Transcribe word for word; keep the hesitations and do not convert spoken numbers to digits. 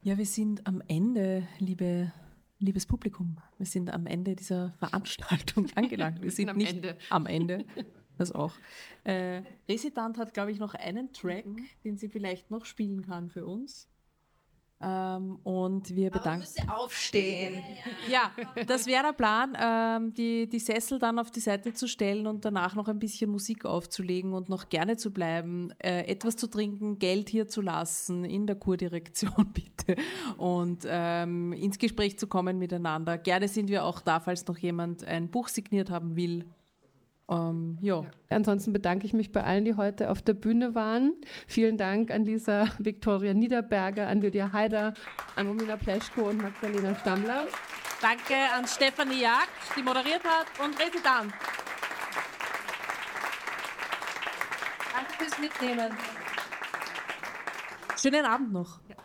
Ja, wir sind am Ende, liebe, liebes Publikum. Wir sind am Ende dieser Veranstaltung angelangt. Wir sind am nicht Ende. am Ende. Das auch. Äh, Resident hat, glaube ich, noch einen Track, mhm. den sie vielleicht noch spielen kann für uns. Ähm, und wir bedanken uns. Aber aufstehen. Ja, das wäre der Plan, ähm, die, die Sessel dann auf die Seite zu stellen und danach noch ein bisschen Musik aufzulegen und noch gerne zu bleiben, äh, etwas zu trinken, Geld hier zu lassen, in der Kurdirektion bitte und ähm, ins Gespräch zu kommen miteinander. Gerne sind wir auch da, falls noch jemand ein Buch signiert haben will. Um, ja. Ja. Ansonsten bedanke ich mich bei allen, die heute auf der Bühne waren. Vielen Dank an Lisa Viktoria Niederberger, an Lydia Haider, an Romina Pleschko und Magdalena Stammler. Danke an Stefanie Jagd, die moderiert hat, und Resident. Danke fürs Mitnehmen. Schönen Abend noch. Ja.